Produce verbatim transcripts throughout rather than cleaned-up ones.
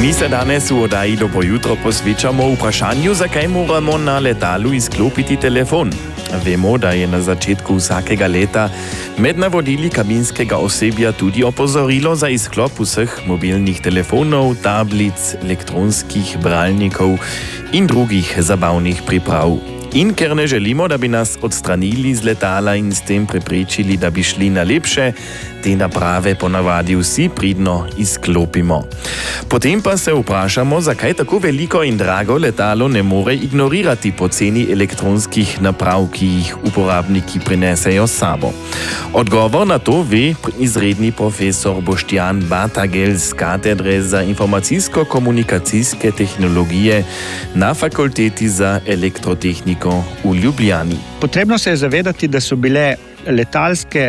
Mi se danes v oddaji Dobro jutro posvečamo vprašanju, zakaj moramo na letalu izklopiti telefon. Vemo, da je na začetku vsakega leta med navodili kabinskega osebja tudi opozorilo za izklop vseh mobilnih telefonov, tablic, elektronskih bralnikov in drugih zabavnih priprav. In ker ne želimo, da bi nas odstranili z letala in s tem preprečili, da bi šli na lepše, te naprave ponavadi vsi pridno izklopimo. Potem pa se vprašamo, zakaj tako veliko in drago letalo ne more ignorirati poceni elektronskih naprav, ki jih uporabniki prinesejo s sabo. Odgovor na to ve izredni profesor Boštjan Batagel z katedre za informacijsko-komunikacijske tehnologije na Fakulteti za elektrotehniko v Ljubljani. Potrebno se je zavedati, da so bile letalske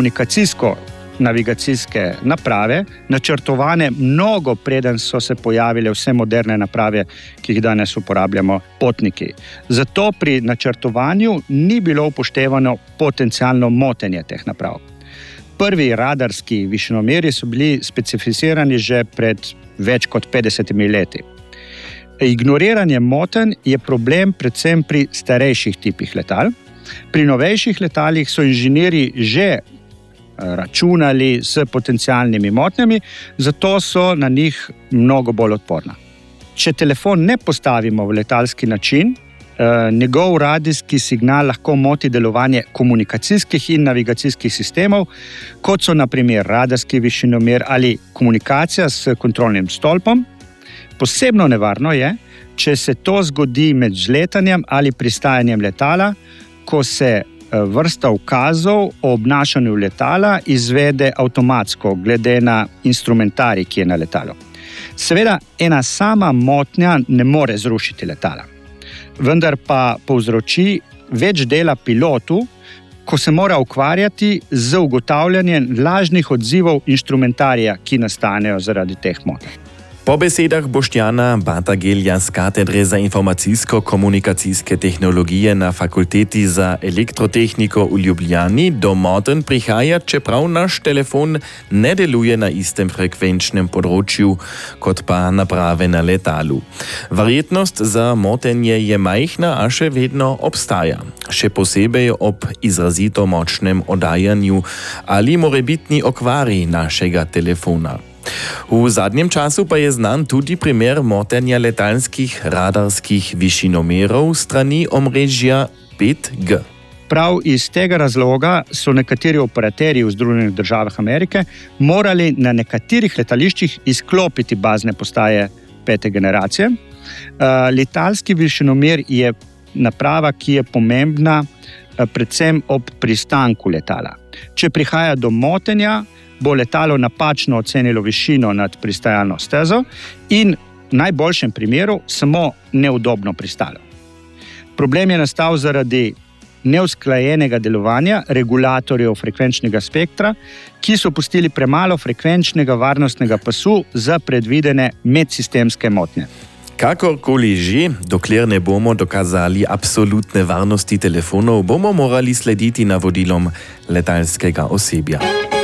komunikacijsko-navigacijske naprave načrtovane mnogo preden so se pojavile vse moderne naprave, ki jih danes uporabljamo potniki. Zato pri načrtovanju ni bilo upoštevano potencialno motenje teh naprav. Prvi radarski višinomeri so bili specificirani že pred več kot petdesetimi leti. Ignoriranje motenj je problem predvsem pri starejših tipih letal. Pri novejših letalih so inženirji že računali s potencialnimi motnjami, zato so na njih mnogo bolj odporna. Če telefon ne postavimo v letalski način, njegov radijski signal lahko moti delovanje komunikacijskih in navigacijskih sistemov, kot so na primer radarski višinomer ali komunikacija s kontrolnim stolpom. Posebno nevarno je, če se to zgodi med vzletanjem ali pristajanjem letala, ko se vrsta ukazov o obnašanju letala izvede avtomatsko, glede na instrumentarij, ki je na letalu. Seveda, ena sama motnja ne more zrušiti letala, vendar pa povzroči več dela pilotu, ko se mora ukvarjati z ugotavljanjem lažnih odzivov instrumentarija, ki nastanejo zaradi teh motenj. Po besedah Boštjana Batagelja z katedre za informacijsko-komunikacijske tehnologije na Fakulteti za elektrotehniko v Ljubljani do motenj prihaja, čeprav naš telefon ne deluje na istem frekvenčnem področju kot pa naprave na letalu. Verjetnost za motenje je majhna, a še vedno obstaja. Še posebej ob izrazito močnem oddajanju ali morebitni okvari našega telefona. V zadnjem času pa je znan tudi primer motenja letalskih radarskih višinomerov strani omrežja pet G. Prav iz tega razloga so nekateri operaterji v Združenih državah Amerike morali na nekaterih letališčih izklopiti bazne postaje pete generacije. Letalski višinomer je naprava, ki je pomembna predvsem ob pristanku letala. Če prihaja do motenja, bo letalo napačno ocenilo višino nad pristajalno stezo in v najboljšem primeru samo neudobno pristalo. Problem je nastal zaradi neusklajenega delovanja regulatorjev frekvenčnega spektra, ki so pustili premalo frekvenčnega varnostnega pasu za predvidene medsistemske motnje. Kakorkoli že, dokler ne bomo dokazali absolutne varnosti telefonov, bomo morali slediti navodilom letalskega osebja.